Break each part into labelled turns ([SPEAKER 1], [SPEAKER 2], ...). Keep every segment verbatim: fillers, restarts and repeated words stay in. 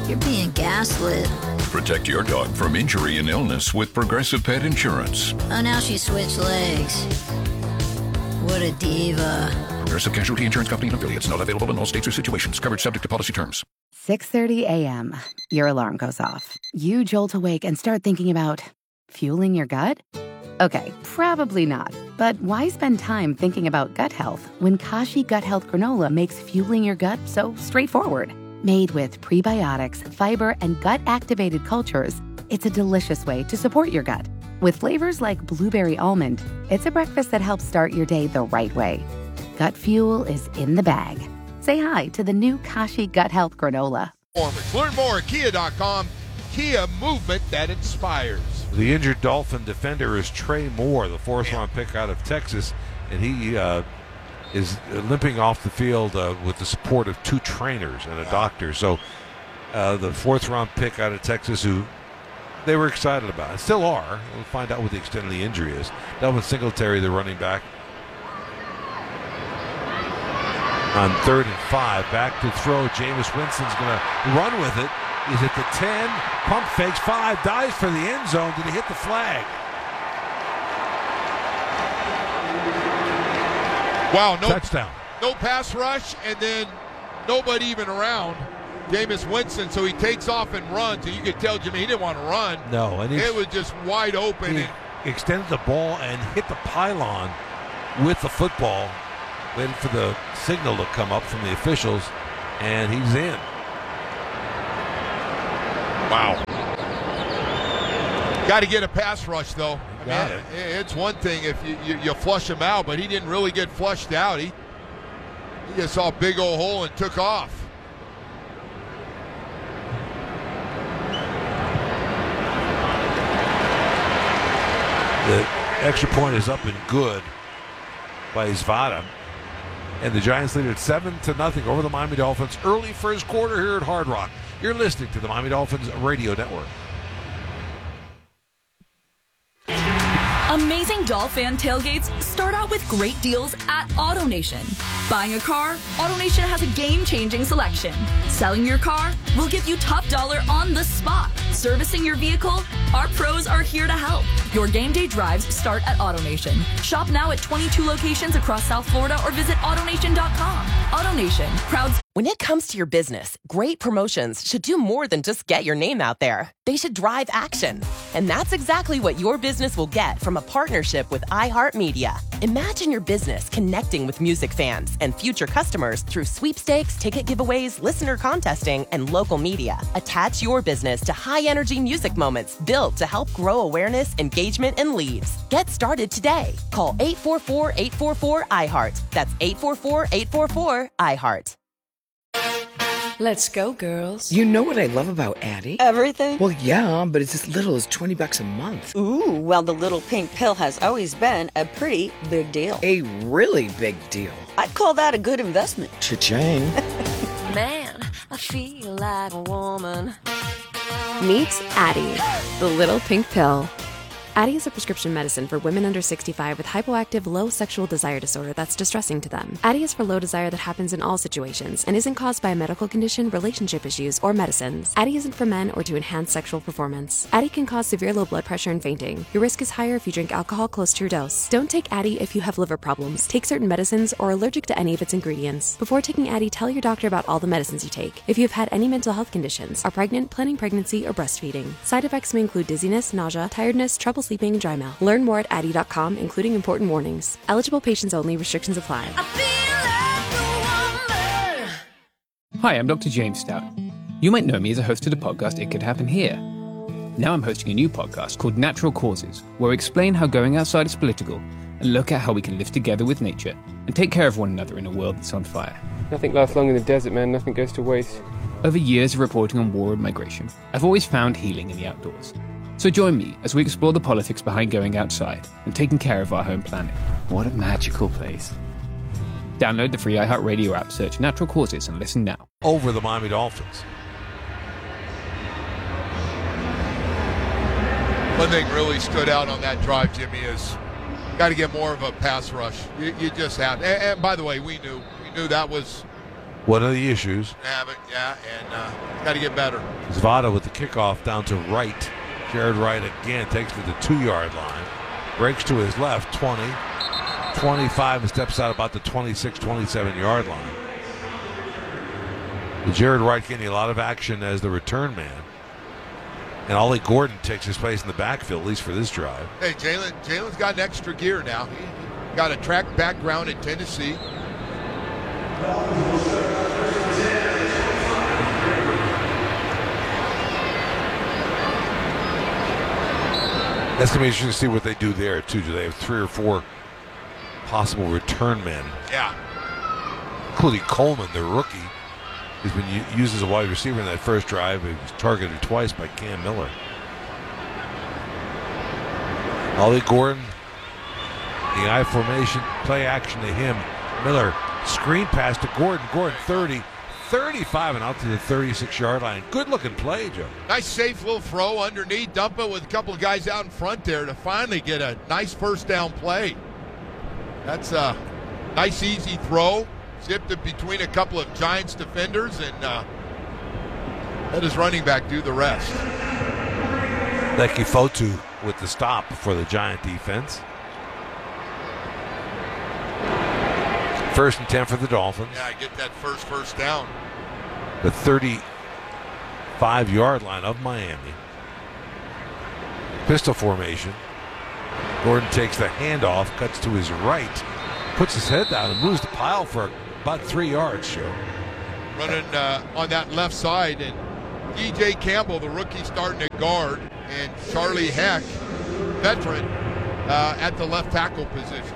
[SPEAKER 1] You're being gaslit.
[SPEAKER 2] Protect your dog from injury and illness with Progressive Pet Insurance.
[SPEAKER 1] Oh, now she switched legs. What a diva.
[SPEAKER 2] Progressive Casualty Insurance Company and affiliates. Not available in all states or situations. Coverage subject to policy terms.
[SPEAKER 3] six thirty a.m. Your alarm goes off. You jolt awake and start thinking about fueling your gut? Okay, probably not. But why spend time thinking about gut health when Kashi Gut Health Granola makes fueling your gut so straightforward? Made with prebiotics, fiber, and gut-activated cultures, it's a delicious way to support your gut. With flavors like blueberry almond, it's a breakfast that helps start your day the right way. Gut fuel is in the bag. Say hi to the new Kashi Gut Health Granola.
[SPEAKER 4] Learn more at Kia dot com. Kia, movement that inspires.
[SPEAKER 5] The injured Dolphin defender is Trey Moore, the fourth-round pick out of Texas, and he uh, is limping off the field uh, with the support of two trainers and a doctor. So uh, the fourth-round pick out of Texas, who they were excited about, and still are. We'll find out what the extent of the injury is. Delvin Singletary, the running back, on third and five, back to throw. Jameis Winston's going to run with it. He's at the ten, pump fakes five, dives for the end zone. Did he hit the flag?
[SPEAKER 4] Wow, no
[SPEAKER 5] touchdown.
[SPEAKER 4] No pass rush, and then nobody even around Jameis Winston, so he takes off and runs. And you could tell Jimmy he didn't want to run.
[SPEAKER 5] No, and
[SPEAKER 4] it was just wide open.
[SPEAKER 5] He
[SPEAKER 4] and
[SPEAKER 5] extended the ball and hit the pylon with the football. Waited for the signal to come up from the officials, and he's in.
[SPEAKER 4] Wow. Got to get a pass rush, though. I
[SPEAKER 5] Got
[SPEAKER 4] mean,
[SPEAKER 5] it.
[SPEAKER 4] It's one thing if you, you, you flush him out, but he didn't really get flushed out. He, he just saw a big old hole and took off.
[SPEAKER 5] The extra point is up and good by Zvada. And the Giants lead at seven to nothing over the Miami Dolphins. Early first quarter here at Hard Rock. You're listening to the Miami Dolphins Radio Network.
[SPEAKER 6] Amazing Dolphin tailgates start out with great deals at AutoNation. Buying a car? AutoNation has a game-changing selection. Selling your car? We'll give you top dollar on the spot. Servicing your vehicle? Our pros are here to help. Your game day drives start at AutoNation. Shop now at twenty-two locations across South Florida or visit AutoNation dot com. AutoNation, proud.
[SPEAKER 7] When it comes to your business, great promotions should do more than just get your name out there. They should drive action. And that's exactly what your business will get from a partnership with iHeartMedia. Imagine your business connecting with music fans and future customers through sweepstakes, ticket giveaways, listener contesting, and local media. Attach your business to high-energy music moments built to help grow awareness, engagement, and leads. Get started today. Call eight four four, eight four four, I heart. That's eight four four, eight four four, I heart.
[SPEAKER 8] Let's go, girls.
[SPEAKER 9] You know what I love about Addie?
[SPEAKER 8] Everything?
[SPEAKER 9] Well, yeah, but it's as little as twenty bucks a month.
[SPEAKER 8] Ooh, well, the little pink pill has always been a pretty big deal.
[SPEAKER 9] A really big deal.
[SPEAKER 8] I'd call that a good investment.
[SPEAKER 9] Cha-ching.
[SPEAKER 10] Man, I feel like a woman.
[SPEAKER 11] Meet Addie, the little pink pill. Addie is a prescription medicine for women under sixty-five with hypoactive low sexual desire disorder that's distressing to them. Addie is for low desire that happens in all situations and isn't caused by a medical condition, relationship issues, or medicines. Addie isn't for men or to enhance sexual performance. Addie can cause severe low blood pressure and fainting. Your risk is higher if you drink alcohol close to your dose. Don't take Addie if you have liver problems, take certain medicines, or are allergic to any of its ingredients. Before taking Addie, tell your doctor about all the medicines you take. If you have had any mental health conditions, are pregnant, planning pregnancy, or breastfeeding. Side effects may include dizziness, nausea, tiredness, trouble sleeping, and dry mouth. Learn more at Addie dot com, including important warnings. Eligible patients only. Restrictions apply.
[SPEAKER 12] Hi, I'm Doctor James Stout. You might know me as a host of the podcast It Could Happen Here. Now I'm hosting a new podcast called Natural Causes, where I explain how going outside is political and look at how we can live together with nature and take care of one another in a world that's on fire.
[SPEAKER 13] Nothing lasts long in the desert, man. Nothing goes to waste.
[SPEAKER 12] Over years of reporting on war and migration, I've always found healing in the outdoors. So join me as we explore the politics behind going outside and taking care of our home planet. What a magical place. Download the free iHeartRadio app, search Natural Causes, and listen now.
[SPEAKER 5] Over the Miami Dolphins.
[SPEAKER 4] One thing really stood out on that drive, Jimmy, is got to get more of a pass rush. You, you just have. And, and by the way, we knew we knew that was
[SPEAKER 5] One of the issues.
[SPEAKER 4] Yeah, but yeah, and uh, got to get better.
[SPEAKER 5] Zvada with the kickoff down to right. Jared Wright again takes to the two-yard line. Breaks to his left, twenty, twenty-five, and steps out about the twenty-six, twenty-seven-yard line. Jared Wright getting a lot of action as the return man. And Ollie Gordon takes his place in the backfield, at least for this drive.
[SPEAKER 4] Hey, Jalen, Jalen's got an extra gear now. He got a track background at Tennessee.
[SPEAKER 5] That's going to be interesting to see what they do there, too. Do they have three or four possible return men?
[SPEAKER 4] Yeah.
[SPEAKER 5] Including Coleman, the rookie. He's been u- used as a wide receiver in that first drive. He was targeted twice by Cam Miller. Ollie Gordon, the I formation, play action to him. Miller, screen pass to Gordon. Gordon thirty, thirty-five, and out to the thirty-six-yard line. Good-looking play, Joe.
[SPEAKER 4] Nice, safe little throw underneath. Dump it with a couple of guys out in front there to finally get a nice first down play. That's a nice, easy throw. Zipped it between a couple of Giants defenders and uh, let his running back do the rest.
[SPEAKER 5] Leki Fotu with the stop for the Giant defense. First and ten for the Dolphins.
[SPEAKER 4] Yeah, get that first first down.
[SPEAKER 5] The thirty-five-yard line of Miami. Pistol formation. Gordon takes the handoff, cuts to his right, puts his head down and moves the pile for about three yards, Joe.
[SPEAKER 4] Running uh, on that left side, and D J Campbell, the rookie, starting at guard, and Charlie Heck, veteran, uh, at the left tackle position.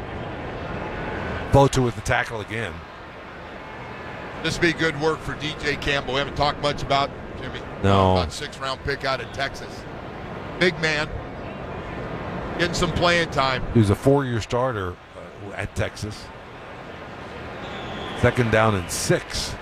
[SPEAKER 5] Fotu with the tackle again.
[SPEAKER 4] This would be good work for D J Campbell. We haven't talked much about Jimmy.
[SPEAKER 5] No.
[SPEAKER 4] About six-round pick out of Texas. Big man. Getting some playing time.
[SPEAKER 5] He was a four-year starter uh, at Texas. Second down and six.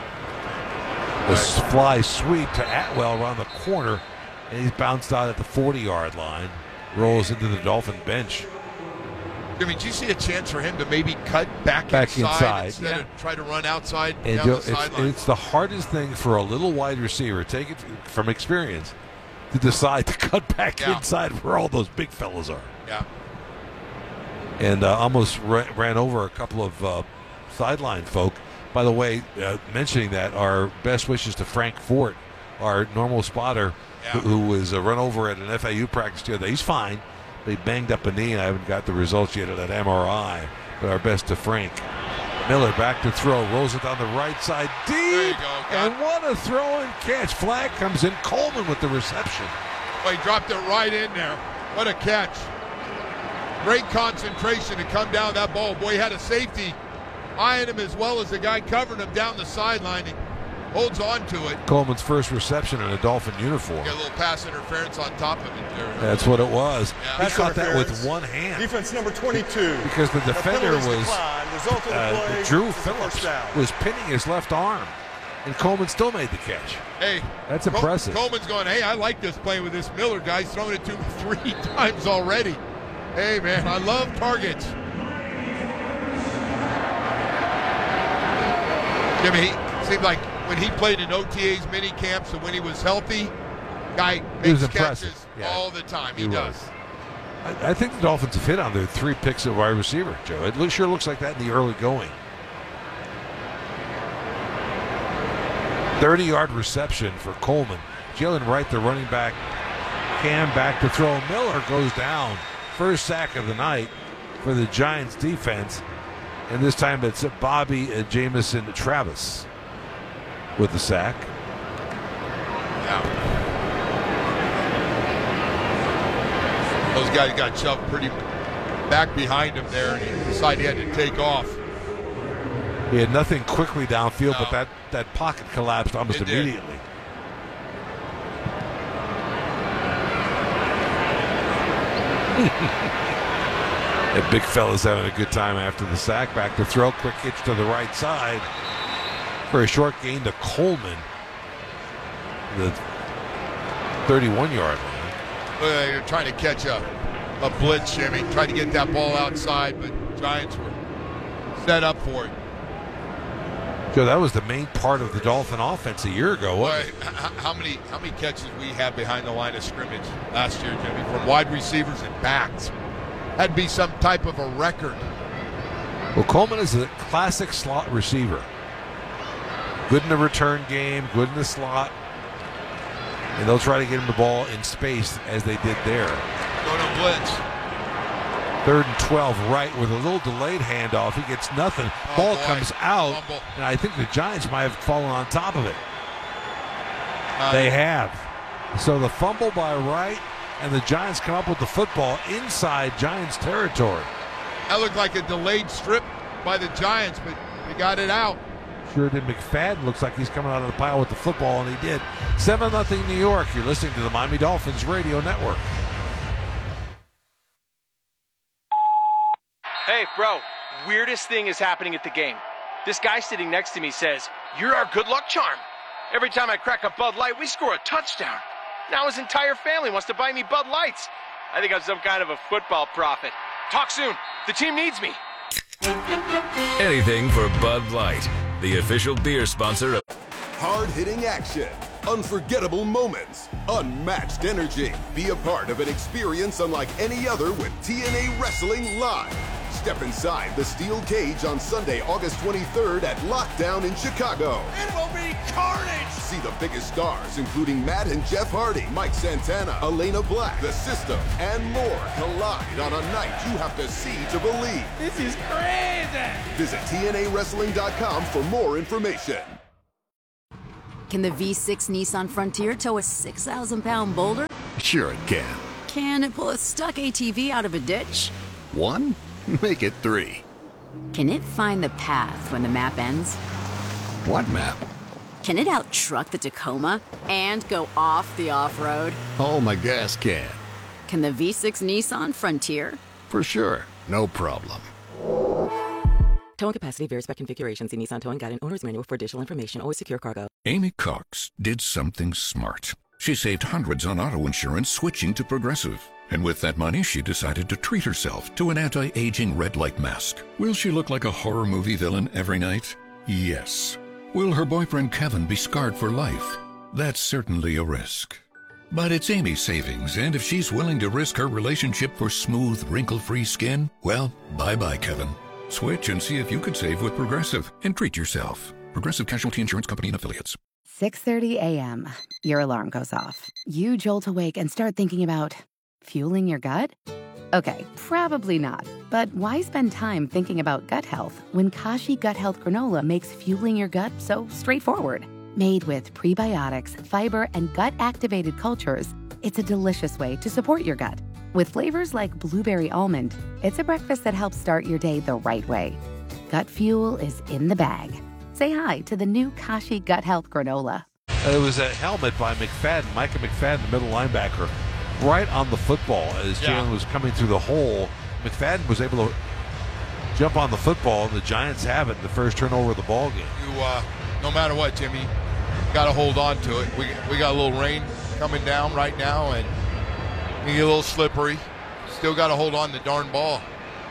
[SPEAKER 5] The fly sweep to Atwell around the corner, and he's bounced out at the forty-yard line. Rolls into the Dolphin bench.
[SPEAKER 4] Jimmy, did you see a chance for him to maybe cut back,
[SPEAKER 5] Back
[SPEAKER 4] inside,
[SPEAKER 5] inside,
[SPEAKER 4] instead
[SPEAKER 5] yeah.
[SPEAKER 4] of try to run outside
[SPEAKER 5] And
[SPEAKER 4] down
[SPEAKER 5] Joe,
[SPEAKER 4] the
[SPEAKER 5] it's,
[SPEAKER 4] sideline?
[SPEAKER 5] it's the hardest thing for a little wide receiver, take it from experience, to decide to cut back
[SPEAKER 4] Yeah.
[SPEAKER 5] inside where all those big fellas are.
[SPEAKER 4] Yeah.
[SPEAKER 5] And uh, almost ra- ran over a couple of uh, sideline folk. By the way, uh, mentioning that, our best wishes to Frank Fort, our normal spotter,
[SPEAKER 4] Yeah.
[SPEAKER 5] who, who was uh, run over at an F A U practice the other day. He's fine. They banged up a knee, and I haven't got the results yet of that M R I. But our best to Frank. Miller back to throw, rolls it down the right side, deep,
[SPEAKER 4] There you go.
[SPEAKER 5] and what a throw and catch. Flag comes in. Coleman with the reception.
[SPEAKER 4] Well, he dropped it right in there. What a catch. Great concentration to come down that ball. Boy, he had a safety eyeing him as well as the guy covering him down the sideline. He holds on to it.
[SPEAKER 5] Coleman's first reception in a Dolphin uniform.
[SPEAKER 4] Get a little pass interference on top of it there.
[SPEAKER 5] That's what it was.
[SPEAKER 4] Yeah.
[SPEAKER 5] He
[SPEAKER 14] Pass
[SPEAKER 5] caught that with
[SPEAKER 14] interference.
[SPEAKER 5] one hand.
[SPEAKER 14] Defense number twenty-two.
[SPEAKER 5] Because the defender
[SPEAKER 14] penalties
[SPEAKER 5] was,
[SPEAKER 14] declined. Result of the
[SPEAKER 5] uh,
[SPEAKER 14] play
[SPEAKER 5] Drew
[SPEAKER 14] is a
[SPEAKER 5] Phillips
[SPEAKER 14] first down.
[SPEAKER 5] was pinning his left arm, and Coleman still made the catch.
[SPEAKER 4] Hey,
[SPEAKER 5] That's
[SPEAKER 4] Col-
[SPEAKER 5] impressive.
[SPEAKER 4] Coleman's going, hey, I like this playing with this Miller guy. He's thrown it to me three times already. Hey, man, I love targets. Jimmy, he seemed like when he played in O T As, mini camps, and when he was healthy, guy
[SPEAKER 5] He was
[SPEAKER 4] makes
[SPEAKER 5] impressive.
[SPEAKER 4] catches
[SPEAKER 5] Yeah.
[SPEAKER 4] all the time. He,
[SPEAKER 5] He
[SPEAKER 4] does.
[SPEAKER 5] was. I, I think the Dolphins have hit on their three picks at wide receiver, Joe. It looks, sure looks like that in the early going. thirty-yard reception for Coleman. Jalen Wright, the running back, Cam back to throw. Miller goes down. First sack of the night for the Giants defense. And this time it's Bobby uh, Jamison Travis with the sack.
[SPEAKER 4] Yeah. Those guys got shoved pretty back behind him there, and he decided he had to take off.
[SPEAKER 5] He had nothing quickly downfield,
[SPEAKER 4] No.
[SPEAKER 5] but that, that pocket collapsed almost
[SPEAKER 4] It did.
[SPEAKER 5] immediately. That big fella's having a good time after the sack. Back to throw. Quick hitch to the right side for a short gain to Coleman. The thirty-one-yard line.
[SPEAKER 4] Uh, you're trying to catch a, a blitz, Jimmy. Tried to get that ball outside, but Giants were set up for it.
[SPEAKER 5] Joe, that was the main part of the Dolphin offense a year ago, wasn't
[SPEAKER 4] Boy, h- how many how many catches we had behind the line of scrimmage last year, Jimmy, from wide receivers and backs? Had to be some type of a record.
[SPEAKER 5] Well, Coleman is a classic slot receiver. Good in the return game, good in the slot. And they'll try to get him the ball in space as they did there.
[SPEAKER 4] Going to blitz.
[SPEAKER 5] Third and twelve right with a little delayed handoff. He gets nothing.
[SPEAKER 4] Oh,
[SPEAKER 5] ball
[SPEAKER 4] boy.
[SPEAKER 5] comes out,
[SPEAKER 4] Fumble.
[SPEAKER 5] and I think the Giants might have fallen on top of it.
[SPEAKER 4] Uh,
[SPEAKER 5] They have. So the fumble by Wright, and the Giants come up with the football inside Giants territory.
[SPEAKER 4] That looked like a delayed strip by the Giants, but they got it out.
[SPEAKER 5] Sure did. McFadden looks like he's coming out of the pile with the football, and he did. seven nothing New York. You're listening to the Miami Dolphins Radio Network.
[SPEAKER 15] Hey, bro, weirdest thing is happening at the game. This guy sitting next to me says, "You're our good luck charm. Every time I crack a Bud Light, we score a touchdown." Now his entire family wants to buy me Bud Lights. I think I'm some kind of a football prophet. Talk soon. The team needs me.
[SPEAKER 16] Anything for Bud Light, the official beer sponsor of
[SPEAKER 17] Hard-hitting action, unforgettable moments, unmatched energy. Be a part of an experience unlike any other with T N A Wrestling Live. Step inside the steel cage on Sunday, August twenty-third at Lockdown in Chicago.
[SPEAKER 14] It will be carnage!
[SPEAKER 17] See the biggest stars, including Matt and Jeff Hardy, Mike Santana, Elena Black, The System, and more collide on a night you have to see to believe.
[SPEAKER 14] This is crazy!
[SPEAKER 17] Visit T N A wrestling dot com for more information.
[SPEAKER 1] Can the V six Nissan Frontier tow a six thousand pound boulder?
[SPEAKER 2] Sure it can.
[SPEAKER 1] Can it pull a stuck A T V out of a ditch?
[SPEAKER 2] One? Make it three.
[SPEAKER 1] Can it find the path when the map ends?
[SPEAKER 2] What map?
[SPEAKER 1] Can it out-truck the Tacoma and go off the off-road?
[SPEAKER 2] Oh, my gas can.
[SPEAKER 1] Can the V six Nissan Frontier?
[SPEAKER 2] For sure. No problem.
[SPEAKER 7] Towing capacity varies by configuration. See Nissan Towing Guide and Owner's Manual for additional information. Always secure cargo.
[SPEAKER 2] Amy Cox did something smart. She saved hundreds on auto insurance switching to Progressive. And with that money, she decided to treat herself to an anti-aging red light mask. Will she look like a horror movie villain every night? Yes. Will her boyfriend Kevin be scarred for life? That's certainly a risk. But it's Amy's savings, and if she's willing to risk her relationship for smooth, wrinkle-free skin, well, bye-bye, Kevin. Switch and see if you could save with Progressive and treat yourself. Progressive Casualty Insurance Company and Affiliates.
[SPEAKER 3] six thirty a.m. Your alarm goes off. You jolt awake and start thinking about fueling your gut? Okay, probably not. But why spend time thinking about gut health when Kashi Gut Health Granola makes fueling your gut so straightforward? Made with prebiotics, fiber, and gut-activated cultures, it's a delicious way to support your gut. With flavors like blueberry almond, it's a breakfast that helps start your day the right way. Gut fuel is in the bag. Say hi to the new Kashi Gut Health Granola.
[SPEAKER 5] It was a helmet by McFadden, Micah McFadden, the middle linebacker, right on the football as
[SPEAKER 4] Yeah.
[SPEAKER 5] Jalen was coming through the hole. McFadden was able to jump on the football, and the Giants have it, the first turnover of the ball game.
[SPEAKER 4] You, uh, no matter what, Jimmy, got to hold on to it. We we got a little rain coming down right now, and you get a little slippery. Still got to hold on to the darn ball.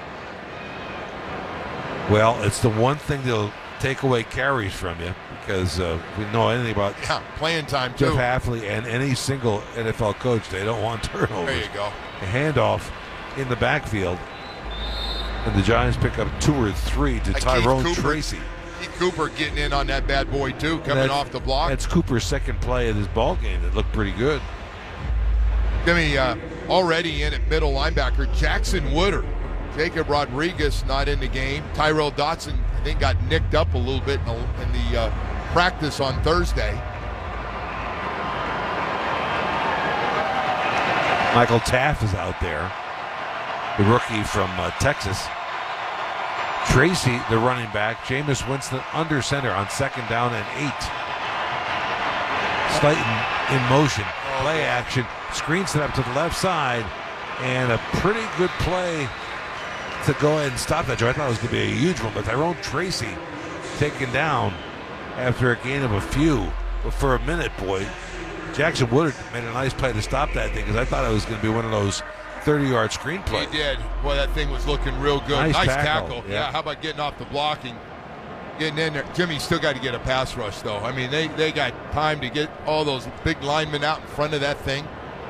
[SPEAKER 5] Well, it's the one thing that'll take away carries from you because uh, we know anything about
[SPEAKER 4] Yeah, playing time
[SPEAKER 5] Jeff
[SPEAKER 4] too.
[SPEAKER 5] Hafley and any single N F L coach. They don't want turnovers.
[SPEAKER 4] There you go.
[SPEAKER 5] A handoff in the backfield, and the Giants pick up two or three to
[SPEAKER 4] Like
[SPEAKER 5] Tyrone
[SPEAKER 4] Keith Cooper.
[SPEAKER 5] Tracy.
[SPEAKER 4] Keith Cooper getting in on that bad boy too,
[SPEAKER 5] And
[SPEAKER 4] coming
[SPEAKER 5] that's-
[SPEAKER 4] off the block.
[SPEAKER 5] That's Cooper's second play of this ball game that looked pretty good.
[SPEAKER 4] Jimmy, uh, already in at middle linebacker, Jackson Woodard. Jacob Rodriguez not in the game. Tyrell Dotson, I think, got nicked up a little bit in the, in the uh, practice on Thursday.
[SPEAKER 5] Michael Taft is out there, the rookie from uh, Texas. Tracy, the running back. Jameis Winston under center on second down and eight. Slayton in motion. Play action. Screen set up to the left side. And a pretty good play to go ahead and stop that. I thought it was going to be a huge one. But Tyrone Tracy taken down after a gain of a few. But for a minute, boy, Jackson Woodard made a nice play to stop that thing because I thought it was going to be one of those thirty-yard screen plays.
[SPEAKER 4] He did. Boy, that thing was looking real good.
[SPEAKER 5] Nice
[SPEAKER 4] Nice,
[SPEAKER 5] tackle,
[SPEAKER 4] tackle.
[SPEAKER 5] yeah.
[SPEAKER 4] Yeah, how about getting off the blocking? getting in there. Jimmy still got to get a pass rush, though. I mean, they, they got time to get all those big linemen out in front of that thing.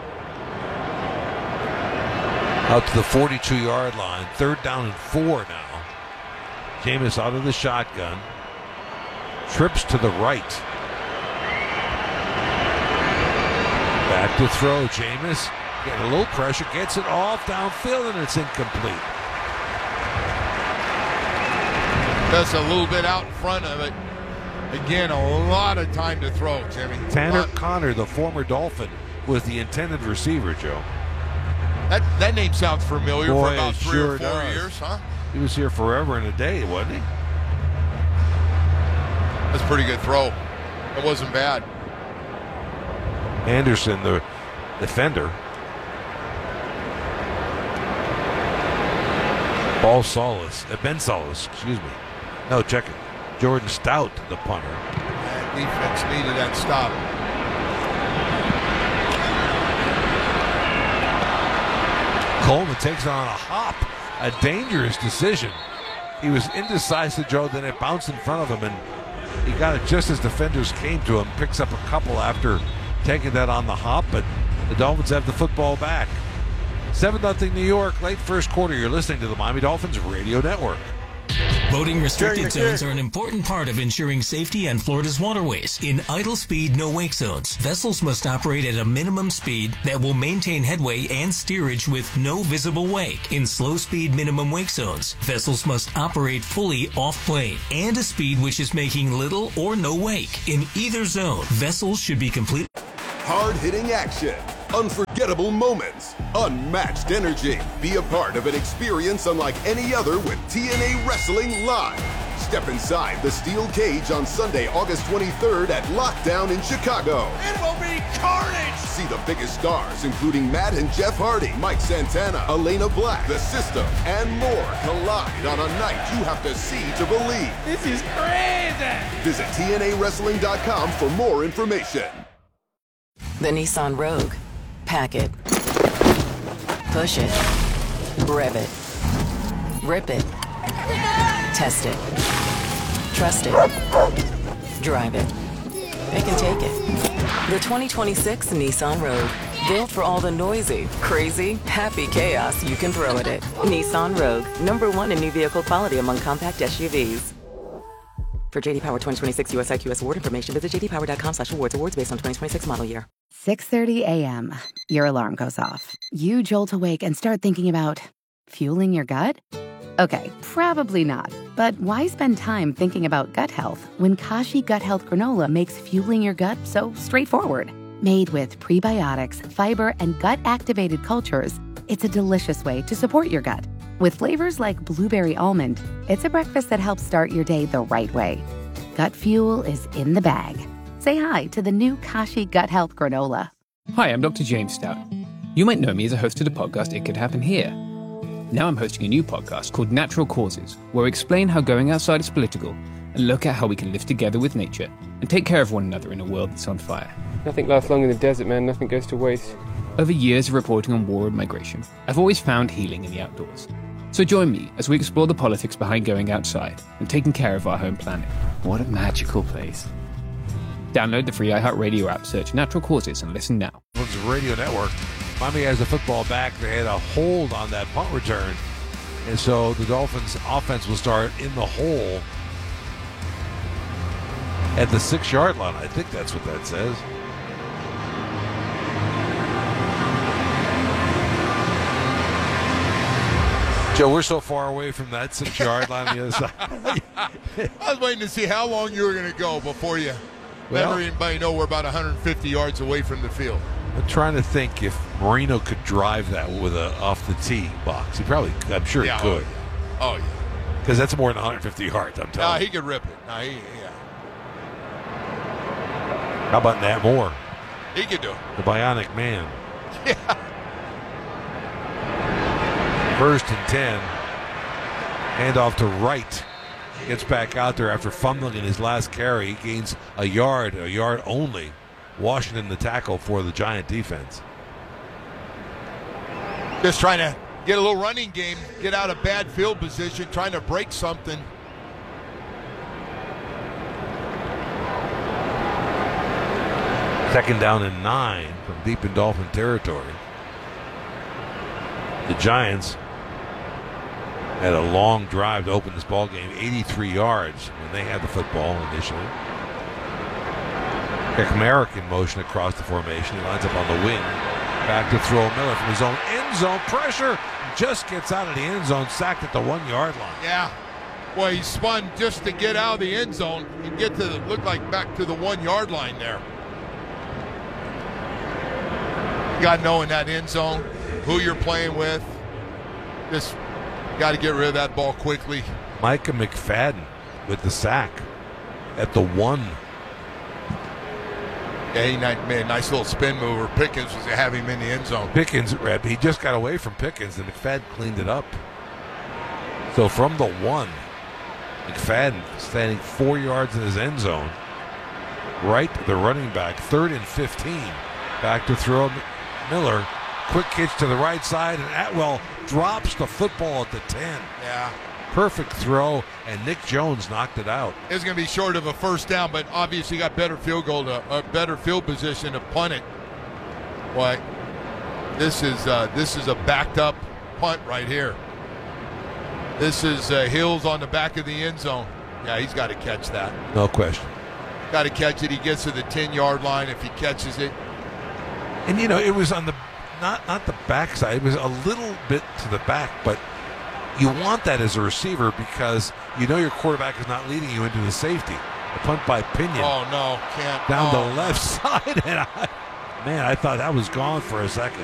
[SPEAKER 5] Out to the forty-two-yard line. Third down and four now. Jameis out of the shotgun. Trips to the right. Back to throw. Jameis getting a little pressure. Gets it off downfield, and it's incomplete.
[SPEAKER 4] Just a little bit out in front of it. Again, a lot of time to throw, Jimmy.
[SPEAKER 5] Tanner Connor, the former Dolphin, was the intended receiver, Joe.
[SPEAKER 4] That that name sounds familiar.
[SPEAKER 5] Boy,
[SPEAKER 4] for about three
[SPEAKER 5] sure
[SPEAKER 4] or four
[SPEAKER 5] does.
[SPEAKER 4] years, huh?
[SPEAKER 5] He was here forever and a day, wasn't he?
[SPEAKER 4] That's a pretty good throw. It wasn't bad.
[SPEAKER 5] Anderson, the defender. Ball Solis, uh, Ben Solis, excuse me. No, check it. Jordan Stout, the punter.
[SPEAKER 4] That defense needed that stop.
[SPEAKER 5] Coleman takes it on a hop. A dangerous decision. He was indecisive, Joe, then it bounced in front of him, and he got it just as defenders came to him. Picks up a couple after taking that on the hop, but the Dolphins have the football back. seven nothing New York, late first quarter. You're listening to the Miami Dolphins Radio Network.
[SPEAKER 18] Boating restricted zones are an important part of ensuring safety on Florida's waterways. In idle speed, no wake zones, vessels must operate at a minimum speed that will maintain headway and steerage with no visible wake. In slow speed, minimum wake zones, vessels must operate fully off-plane and a speed which is making little or no wake. In either zone, vessels should be complete.
[SPEAKER 17] Hard-hitting action, unforgettable moments, unmatched energy. Be a part of an experience unlike any other with T N A Wrestling Live. Step inside the steel cage on Sunday, August twenty-third at Lockdown in Chicago.
[SPEAKER 14] It will be carnage!
[SPEAKER 17] See the biggest stars, including Matt and Jeff Hardy, Mike Santana, Elena Black, The System, and more collide on a night you have to see to believe.
[SPEAKER 14] This is crazy!
[SPEAKER 17] Visit T N A wrestling dot com for more information.
[SPEAKER 19] The Nissan Rogue. Pack it. Push it. Rev it. Rip it. Test it. Trust it. Drive it. It can take it. The twenty twenty-six Nissan Rogue. Built for all the noisy, crazy, happy chaos you can throw at it. Nissan Rogue. Number one in new vehicle quality among compact S U Vs. For J D Power twenty twenty-six U S I Q S award information, visit j d power dot com slash awards. Awards based on twenty twenty-six model year.
[SPEAKER 3] six thirty a.m. Your alarm goes off. You jolt awake and start thinking about fueling your gut? Okay, probably not. But why spend time thinking about gut health when Kashi Gut Health Granola makes fueling your gut so straightforward? Made with prebiotics, fiber, and gut-activated cultures, it's a delicious way to support your gut. With flavors like blueberry almond, it's a breakfast that helps start your day the right way. Gut fuel is in the bag. Say hi to the new Kashi Gut Health Granola.
[SPEAKER 12] Hi, I'm Doctor James Stout. You might know me as a host of the podcast It Could Happen Here. Now I'm hosting a new podcast called Natural Causes, where we explain how going outside is political and look at how we can live together with nature and take care of one another in a world that's on fire.
[SPEAKER 13] Nothing lasts long in the desert, man. Nothing goes to waste.
[SPEAKER 12] Over years of reporting on war and migration, I've always found healing in the outdoors. So join me as we explore the politics behind going outside and taking care of our home planet. What a magical place. Download the free iHeartRadio app, search Natural Causes, and listen now.
[SPEAKER 5] Dolphins Radio Network. Miami has the football back. They had a hold on that punt return. And so the Dolphins offense will start in the hole at the six-yard line. I think that's what that says. Joe, we're so far away from that six-yard line on the other side.
[SPEAKER 4] I was waiting to see how long you were going to go before you
[SPEAKER 5] Well,
[SPEAKER 4] let everybody know we're about one hundred fifty yards away from the field.
[SPEAKER 5] I'm trying to think if Marino could drive that with a off the tee box. He probably, I'm sure
[SPEAKER 4] Yeah,
[SPEAKER 5] he could.
[SPEAKER 4] Oh, yeah.
[SPEAKER 5] Because that's more than one hundred fifty yards, I'm
[SPEAKER 4] No,
[SPEAKER 5] telling
[SPEAKER 4] he
[SPEAKER 5] you.
[SPEAKER 4] could rip it. No, he, yeah.
[SPEAKER 5] How about Nat Moore,
[SPEAKER 4] He could do it.
[SPEAKER 5] the bionic man?
[SPEAKER 4] Yeah.
[SPEAKER 5] First and ten. Handoff to Wright. Gets back out there after fumbling in his last carry. He gains a yard, a yard only. Washington the tackle for the Giant defense.
[SPEAKER 4] Just trying to get a little running game, get out of bad field position, trying to break something.
[SPEAKER 5] Second down and nine from deep in Dolphin territory. The Giants had a long drive to open this ball game, eighty-three yards when they had the football initially. Kamara in motion across the formation. He lines up on the wing. Back to throw Miller from his own end zone. Pressure just gets out of the end zone, sacked at the one-yard line.
[SPEAKER 4] Yeah. Boy, he spun just to get out of the end zone and get to the, look like back to the one-yard line there. You got to know in that end zone who you're playing with. Just got to get rid of that ball quickly.
[SPEAKER 5] Micah McFadden with the sack at the one.
[SPEAKER 4] Yeah, he made a nice little spin mover. Pickens was to have him in the end zone.
[SPEAKER 5] Pickens, he just got away from Pickens, and McFadden cleaned it up. So from the one, McFadden standing four yards in his end zone. Right to the running back, third and fifteen. Back to throw Miller. Quick catch to the right side, and Atwell drops the football at the ten.
[SPEAKER 4] Yeah.
[SPEAKER 5] Perfect throw, and Nick Jones knocked it out.
[SPEAKER 4] It's going to be short of a first down, but obviously got better field goal, to, uh, better field position to punt it. Boy, this is uh, this is a backed up punt right here. This is uh, Hills on the back of the end zone. Yeah, he's got to catch that.
[SPEAKER 5] No question.
[SPEAKER 4] Got to catch it. He gets to the ten-yard line if he catches it.
[SPEAKER 5] And you know, it was on the not not the backside. It was a little bit to the back, but you want that as a receiver because you know your quarterback is not leading you into the safety. The punt by Pinion.
[SPEAKER 4] Oh, no. Can't.
[SPEAKER 5] Down
[SPEAKER 4] oh,
[SPEAKER 5] the left side. And I, man, I thought that was gone for a second.